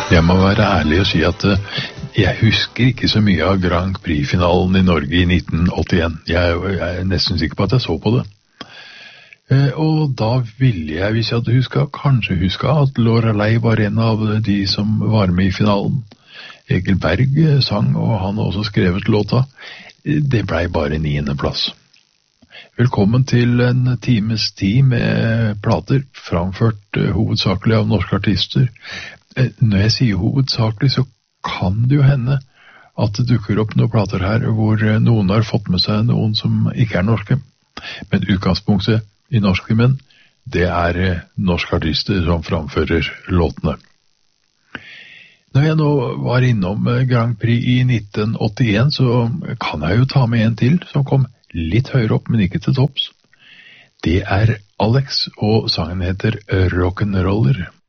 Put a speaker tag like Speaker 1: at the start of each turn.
Speaker 1: Jeg må være ærlig og si at jeg husker ikke så mye av Grand Prix-finalen i Norge i 1981. Jeg er nesten sikker på at jeg så på det. Og da ville jeg, hvis jeg hadde kanskje huska at Lorelei var en av de som var med i finalen. Egil Berg sang, og han har også skrevet låta. Det ble bare 9. plass. Velkommen til en times tid med plater, framført hovedsakelig av norske artister. Når jeg sier hovedsakelig, så kan det jo hende at det dukker opp noen plater her hvor noen har fått med seg noen som ikke er norske. Men utgangspunktet i norske menn, det er norske artister som framfører låtene. Når jeg nå var innom Grand Prix i 1981, så kan jeg jo ta med en til som kom litt høyere opp, men ikke til topps. Det er Alex, og sangen heter Rock'n'Roller.